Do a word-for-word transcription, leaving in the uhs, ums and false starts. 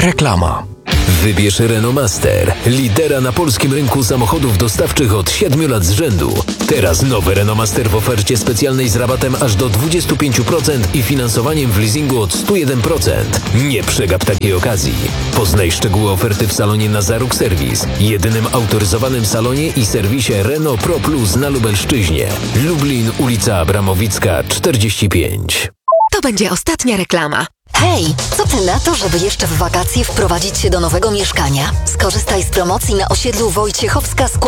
Reklama. Wybierz Renault Master, lidera na polskim rynku samochodów dostawczych od siedmiu lat z rzędu. Teraz nowy Renault Master w ofercie specjalnej z rabatem aż do dwadzieścia pięć procent i finansowaniem w leasingu od sto jeden procent. Nie przegap takiej okazji. Poznaj szczegóły oferty w salonie Nazaruk Serwis, jedynym autoryzowanym salonie i serwisie Renault Pro Plus na Lubelszczyźnie. Lublin, ulica Abramowicka czterdzieści pięć. To będzie ostatnia reklama. Hej, co ty na to, żeby jeszcze w wakacje wprowadzić się do nowego mieszkania? Skorzystaj z promocji na osiedlu Wojciechowska z